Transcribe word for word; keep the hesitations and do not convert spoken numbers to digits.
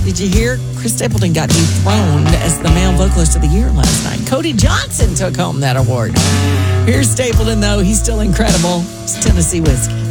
Did you hear? Chris Stapleton got dethroned as the male vocalist of the year last night. Cody Johnson took home that award. Here's Stapleton, though. He's still incredible. It's Tennessee Whiskey.